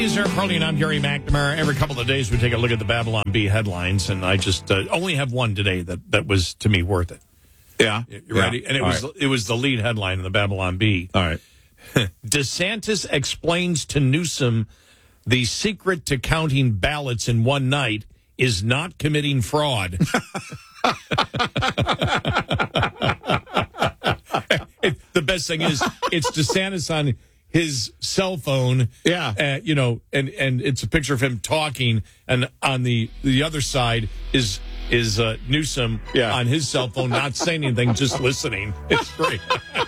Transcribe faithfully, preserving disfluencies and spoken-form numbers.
These are Carly and I'm Gary McNamara. Every couple of days we take a look at the Babylon Bee headlines, and I just uh, only have one today that, that was, to me, worth it. Yeah. You ready? Yeah. And it All was right. it was the lead headline in the Babylon Bee. All right. DeSantis explains to Newsom the secret to counting ballots in one night is not committing fraud. It, the best thing is it's DeSantis on his cell phone. Yeah. Uh, you know, and, and it's a picture of him talking, and on the, the other side is is uh, Newsom Yeah. on his cell phone, not saying anything, just listening. It's great.